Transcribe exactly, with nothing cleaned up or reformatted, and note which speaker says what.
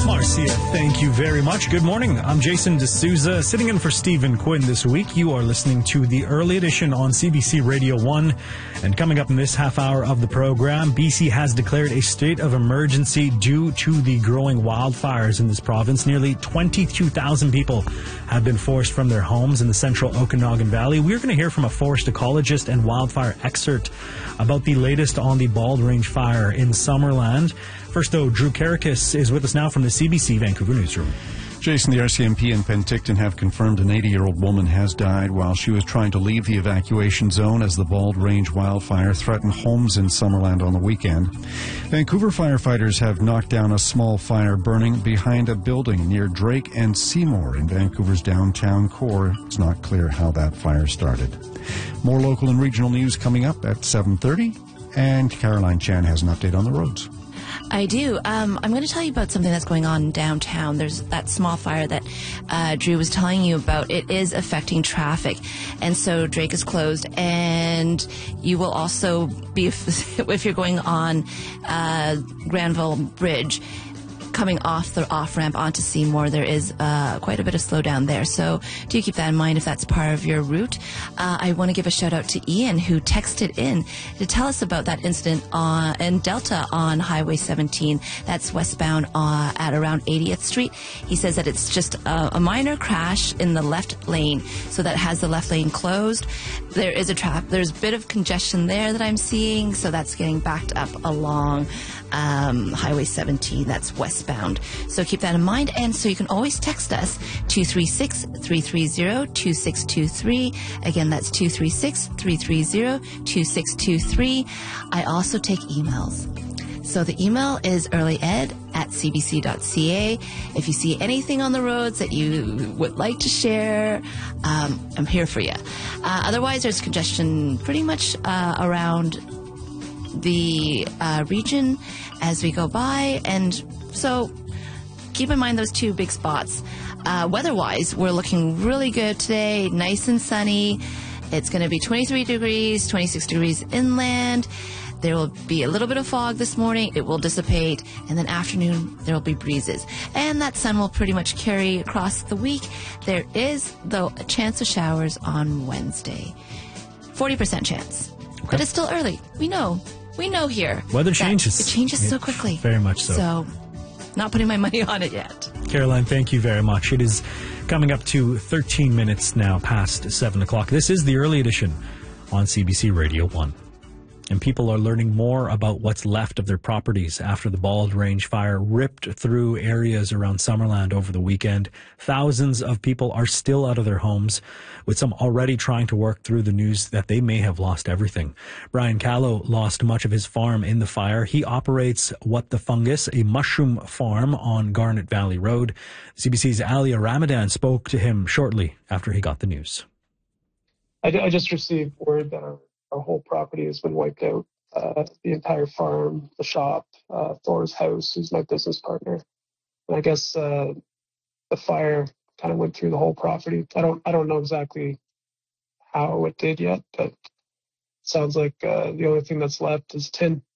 Speaker 1: Marcia, thank you very much. Good morning. I'm Jason D'Souza, sitting in for Stephen Quinn this week. You are listening to the early edition on C B C Radio one. And coming up in this half hour of the program, B C has declared a state of emergency due to the growing wildfires in this province. Nearly twenty-two thousand people have been forced from their homes in the central Okanagan Valley. We're going to hear from a forest ecologist and wildfire expert about the latest on the Bald Range fire in Summerland. First, though, Drew Karakis is with us now from the C B C Vancouver newsroom.
Speaker 2: Jason, the R C M P in Penticton have confirmed an eighty-year-old woman has died while she was trying to leave the evacuation zone as the Bald Range wildfire threatened homes in Summerland on the weekend. Vancouver firefighters have knocked down a small fire burning behind a building near Drake and Seymour in Vancouver's downtown core. It's not clear how that fire started. More local and regional news coming up at seven thirty, and Caroline Chan has an update on the roads.
Speaker 3: I do. Um, I'm going to tell you about something that's going on downtown. There's that small fire that uh, Drew was telling you about. It is affecting traffic. And so Drake is closed. And you will also be, if, if you're going on uh, Granville Bridge, coming off the off-ramp onto Seymour, there is uh, quite a bit of slowdown there. So do keep that in mind if that's part of your route. Uh, I want to give a shout-out to Ian, who texted in to tell us about that incident on, in Delta on Highway seventeen. That's westbound uh, at around eightieth Street. He says that it's just a, a minor crash in the left lane, so that has the left lane closed. There is a trap. There's a bit of congestion there that I'm seeing, so that's getting backed up along um, Highway seventeen. That's westbound. So keep that in mind. And so you can always text us two three six, three three zero, two six two three. Again, that's two three six, three three zero, two six two three. I also take emails. So the email is earlyed at c b c dot c a. If you see anything on the roads that you would like to share, um, I'm here for you. Uh, otherwise, there's congestion pretty much uh, around the uh, region as we go by. And so keep in mind those two big spots. Uh, weather-wise, we're looking really good today, nice and sunny. It's going to be twenty-three degrees, twenty-six degrees inland. There will be a little bit of fog this morning. It will dissipate. And then afternoon, there will be breezes. And that sun will pretty much carry across the week. There is, though, a chance of showers on Wednesday. forty percent chance. Okay. But it's still early. We know. We know here.
Speaker 1: Weather changes.
Speaker 3: It changes so quickly.
Speaker 1: Very much so.
Speaker 3: So, not putting my money on it yet.
Speaker 1: Caroline, thank you very much. It is coming up to thirteen minutes now past seven o'clock. This is the early edition on C B C Radio one. And people are learning more about what's left of their properties after the Bald Range fire ripped through areas around Summerland over the weekend. Thousands of people are still out of their homes, with some already trying to work through the news that they may have lost everything. Brian Callow lost much of his farm in the fire. He operates What the Fungus, a mushroom farm on Garnet Valley Road. C B C's Alia Ramadan spoke to him shortly after he got the news.
Speaker 4: I, I just received word that our Our whole property has been wiped out. Uh, the entire farm, the shop, uh, Thor's house, who's my business partner. And I guess uh, the fire kind of went through the whole property. I don't, I don't know exactly how it did yet, but it sounds like uh, the only thing that's left is tin.